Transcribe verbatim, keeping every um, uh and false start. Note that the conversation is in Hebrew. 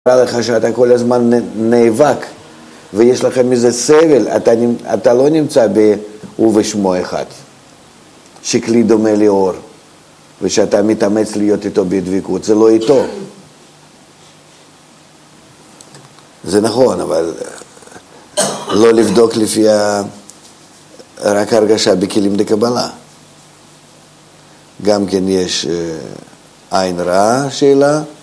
נראה לך שאתה כל הזמן נאבק ויש לכם מזה סבל, אתה, אתה לא נמצא ב"הוא ושמו אחד", שכלי דומה לאור, ושאתה מתאמץ להיות איתו בדבקות, זה לא איתו. זה נכון, אבל לא לבדוק לפי ה... רק הרגשה בכלים דקבלה. גם כן יש עין רעה, שאלה,